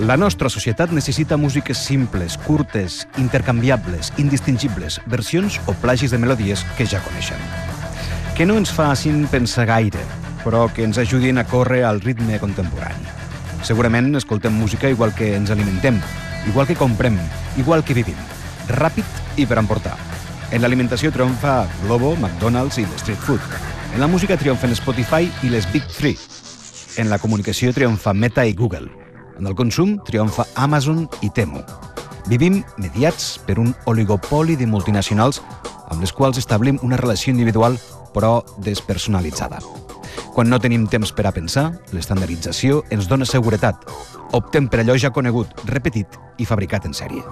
La nostra societat necessita músiques simples, curtes, intercanviables, indistingibles, versions o plagis de melodies que ja coneixen. Que no ens facin pensar gaire, però que ens ajudin a córrer al ritme contemporani. Segurament escoltem música igual que ens alimentem, igual que comprem, igual que vivim. Ràpid i per emportar. En l'alimentació triomfa Globo, McDonald's i l'street food. En la música triomfen Spotify i les Big Three. En la comunicació triomfa Meta i Google. En el consum triomfa Amazon i Temu. Vivim mediats per un oligopoli de multinacionals amb les quals establim una relació individual però despersonalitzada. Quan no tenim temps per a pensar, l'estandardització ens dona seguretat. Optem per allò ja conegut, repetit i fabricat en sèrie.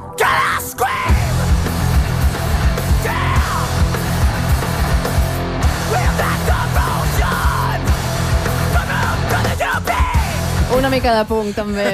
Una mica de punk, també,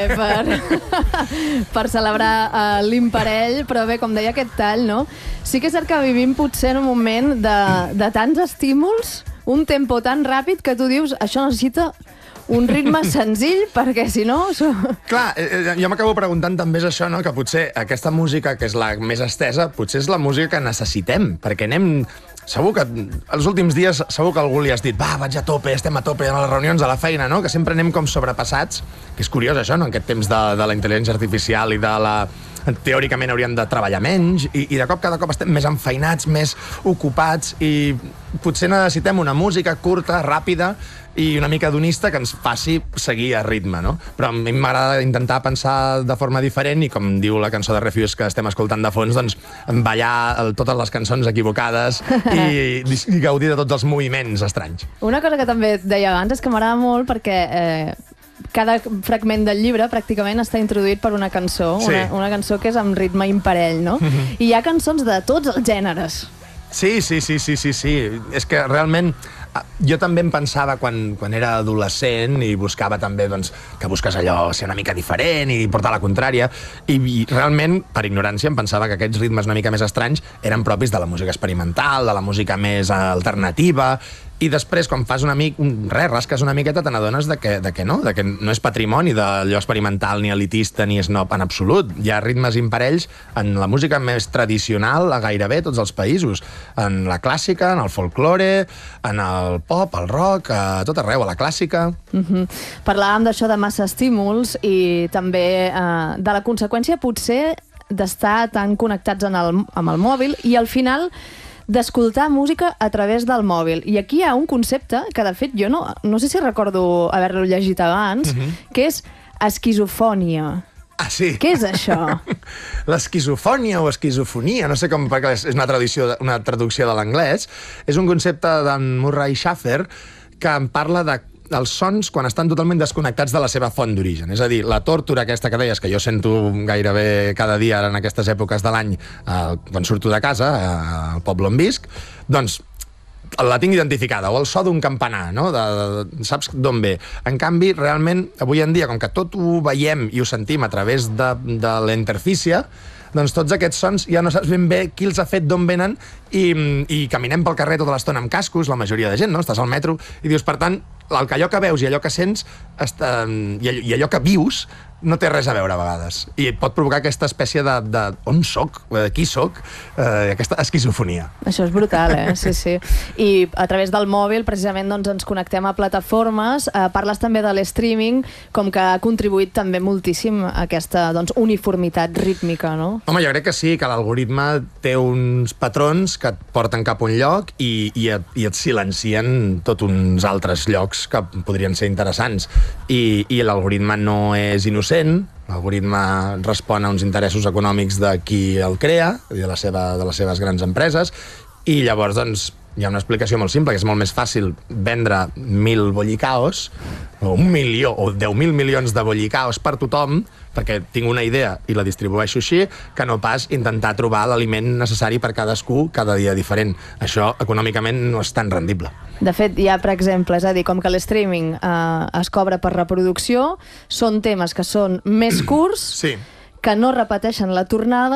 per celebrar l'imparell, però bé, com deia aquest tall, no? Sí que és cert que vivim potser en un moment de tants estímuls, un tempo tan ràpid que tu dius, això necessita un ritme senzill, perquè si no... Clar, jo m'acabo preguntant també és això, no? Que potser aquesta música, que és la més estesa, potser és la música que necessitem, perquè anem... Segur que els últims dies segur que algú li has dit va, vaig a tope, estem a tope en les reunions a la feina, no? Que sempre anem com sobrepassats, que és curiós això, no? En aquest temps de la intel·ligència artificial i de la... Teòricament hauríem de treballar menys i de cop cada cop estem més enfeinats, més ocupats i potser necessitem una música curta, ràpida i una mica donista que ens faci seguir a ritme, no? Però a mi m'agrada intentar pensar de forma diferent i, com diu la cançó de Refuse que estem escoltant de fons, doncs ballar totes les cançons equivocades i gaudir de tots els moviments estranys. Una cosa que també et deia abans és que m'agrada molt perquè cada fragment del llibre pràcticament està introduït per una cançó, sí. Una cançó que és amb ritme imparell, no? I hi ha cançons de tots els gèneres. Sí. És que realment jo també em pensava quan era adolescent i buscava també doncs, que busques allò, ser una mica diferent i portar la contrària i realment, per ignorància, em pensava que aquests ritmes una mica més estranys eren propis de la música experimental, de la música més alternativa i després, quan fas rasques una miqueta, te n'adones de que no és patrimoni d'allò experimental ni elitista ni snob en absolut. Hi ha ritmes imparells en la música més tradicional a gairebé tots els països, en la clàssica, en el folklore, en el pop, el rock, a tot arreu, a la clàssica. Parlàvem d'això de massa estímuls i també de la conseqüència potser d'estar tan connectats amb el mòbil i al final d'escoltar música a través del mòbil. I aquí hi ha un concepte que, de fet, jo no sé si recordo haver-lo llegit abans, que és esquizofònia. Ah, sí? Què és això? L'esquizofònia o esquizofonia, no sé com, perquè és una traducció de l'anglès, és un concepte d'en Murray Schafer que en parla dels sons quan estan totalment desconnectats de la seva font d'origen. És a dir, la tórtora aquesta que deies, que jo sento gairebé cada dia en aquestes èpoques de l'any quan surto de casa, al poble on visc, doncs la tinc identificada, o el so d'un campanar, no? Saps d'on ve. En canvi, realment, avui en dia, com que tot ho veiem i ho sentim a través de la interfície, doncs tots aquests sons ja no saps ben bé qui els ha fet, d'on venen, i caminem pel carrer tota l'estona amb cascos, la majoria de gent, no? Estàs al metro i dius, per tant, allò que veus i allò que sents i allò que vius no té res a veure a vegades. I et pot provocar aquesta espècie de on soc, qui soc, aquesta esquizofonia. Això és brutal, Sí. I a través del mòbil, precisament, doncs, ens connectem a plataformes. Parles també de l'streaming, com que ha contribuït també moltíssim a aquesta uniformitat rítmica, no? Home, jo crec que sí, que l'algoritme té uns patrons que et porten cap a un lloc i et silencien tots uns altres llocs que podrien ser interessants. I l'algoritme no és innocent, l'algoritme respon a uns interessos econòmics de qui el crea, de les seves grans empreses, i llavors doncs, hi ha una explicació molt simple, que és molt més fàcil vendre 1.000 bollicaos, o 1 milió, o 10.000 milions de bollicaos per tothom, perquè tinc una idea i la distribueixo així, que no pas intentar trobar l'aliment necessari per cadascú cada dia diferent. Això econòmicament no és tan rendible. De fet, hi ha, per exemple, és a dir, com que l'streaming es cobra per reproducció, són temes que són més curts, sí, que no repeteixen la tornada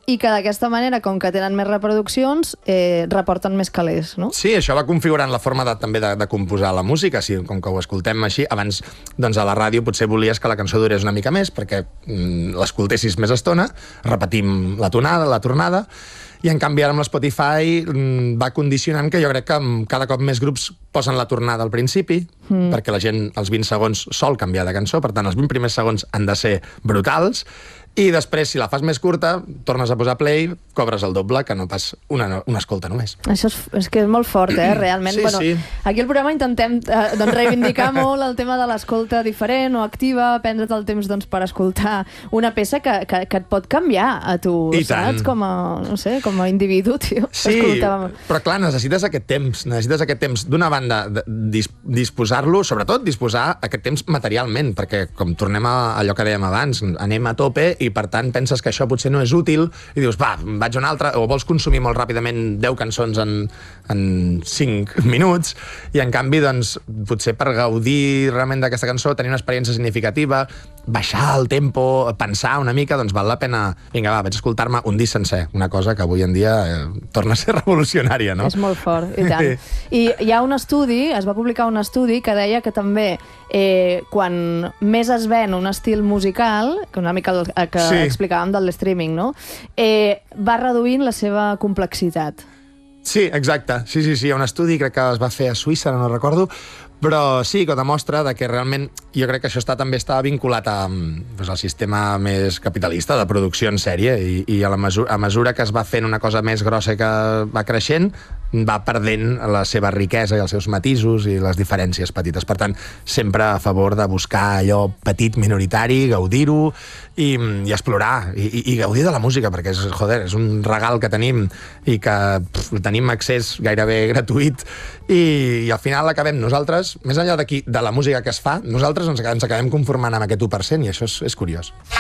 i que d'aquesta manera, com que tenen més reproduccions, reporten més calés, no? Sí, això va configurant la forma també de composar la música. Sí, com que ho escoltem així, abans doncs, a la ràdio potser volies que la cançó durés una mica més perquè l'escoltessis més estona, repetim la tornada, i en canvi ara amb l'Spotify va condicionant que jo crec que cada cop més grups posen la tornada al principi, perquè la gent als 20 segons sol canviar de cançó, per tant els 20 primers segons han de ser brutals, i després, si la fas més curta, tornes a posar play, cobres el doble, que no pas una escolta només. Això és que és molt fort, realment. Sí, bueno, sí. Aquí al programa intentem doncs, reivindicar molt el tema de l'escolta diferent o activa, prendre't el temps doncs, per escoltar una peça que et pot canviar a tu, saps? Com a, no sé, com a individu, tio. Sí, però clar, necessites aquest temps. D'una banda, disposar-lo, sobretot disposar aquest temps materialment, perquè com tornem a allò que dèiem abans, anem a tope i per tant penses que això potser no és útil i dius, va, vaig a una altra, o vols consumir molt ràpidament 10 cançons en 5 minuts, i en canvi, doncs, potser per gaudir realment d'aquesta cançó, tenir una experiència significativa, baixar el tempo, pensar una mica, doncs val la pena, vinga, va, vaig a escoltar-me un disc sencer, una cosa que avui en dia torna a ser revolucionària, no? És molt fort, i tant. I hi ha un estudi, es va publicar un estudi que deia que també quan més es ven un estil musical, que una mica el que explicàvem del streaming, no? Va reduint la seva complexitat. Sí, exacte. Sí, hi ha un estudi, crec que es va fer a Suïssa, no recordo, però sí que demostra que realment jo crec que això també està vinculat al sistema més capitalista de producció en sèrie, i a mesura que es va fent una cosa més grossa i que va creixent, va perdent la seva riquesa i els seus matisos i les diferències petites. Per tant, sempre a favor de buscar allò petit, minoritari, gaudir-ho i explorar i gaudir de la música, perquè és un regal que tenim i que tenim accés gairebé gratuït, i al final acabem nosaltres, més enllà de la música que es fa, nosaltres ens acabem conformant amb aquest 1%, i això és curiós.